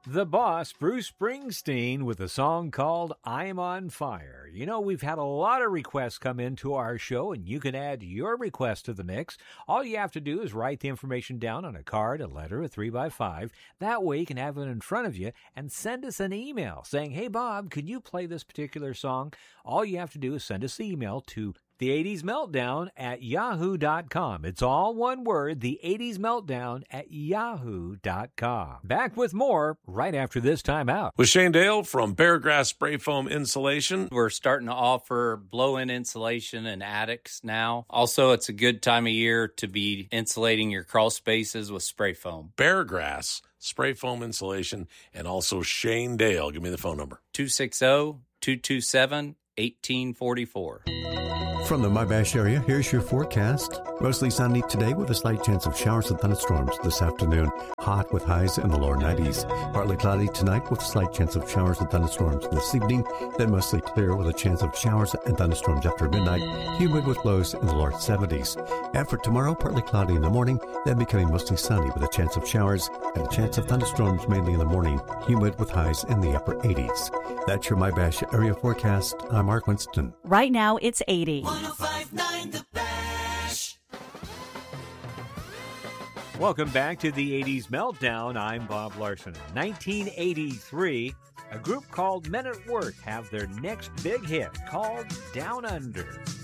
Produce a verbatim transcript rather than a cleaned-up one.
The Boss, Bruce Springsteen, with a song called I'm on Fire. You know, we've had a lot of requests come into our show, and you can add your request to the mix. All you have to do is write the information down on a card, a letter, a three by five. That way you can have it in front of you and send us an email saying, hey, Bob, could you play this particular song? All you have to do is send us the email to the eighties meltdown at yahoo dot com. It's all one word, the eighties meltdown at yahoo dot com. Back with more right after this time out. With Shane Dale from Beargrass Spray Foam Insulation. We're starting to offer blow-in insulation in attics now. Also, it's a good time of year to be insulating your crawl spaces with spray foam. Beargrass Spray Foam Insulation, and also Shane Dale. Give me the phone number. two six zero, two two seven, one eight four four. From the Mybash area, here's your forecast. Mostly sunny today with a slight chance of showers and thunderstorms this afternoon. Hot with highs in the lower nineties. Partly cloudy tonight with a slight chance of showers and thunderstorms this evening. Then mostly clear with a chance of showers and thunderstorms after midnight. Humid with lows in the lower seventies. And for tomorrow, partly cloudy in the morning, then becoming mostly sunny with a chance of showers and a chance of thunderstorms mainly in the morning. Humid with highs in the upper eighties. That's your Mybash area forecast. I'm Mark Winston. Right now, it's eighty. one oh five point nine The Bash. Welcome back to the eighties Meltdown. I'm Bob Larson. In nineteen eighty-three, a group called Men at Work have their next big hit called Down Under.